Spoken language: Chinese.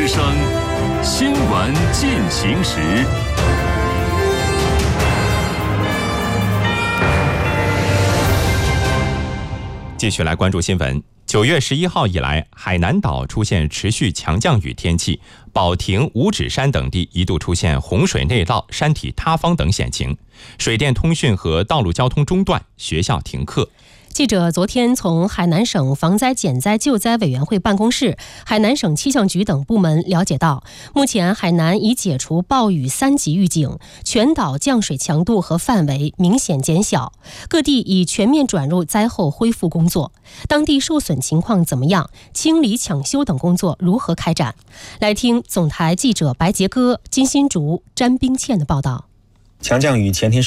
之声新闻进行时。 继续来关注新闻。9月11号以来，海南岛出现持续强降雨天气，保亭、五指山等地一度出现洪水内涝、山体塌方等险情，水电通讯和道路交通中断，学校停课。 记者昨天从海南省防灾减灾救灾委员会办公室、海南省气象局等部门了解到，目前海南已解除暴雨3级预警，全岛降水强度和范围明显减小，各地已全面转入灾后恢复工作。当地受损情况怎么样？清理抢修等工作如何开展？来听总台记者白杰哥、金新竹、詹冰倩的报道。 强降雨前天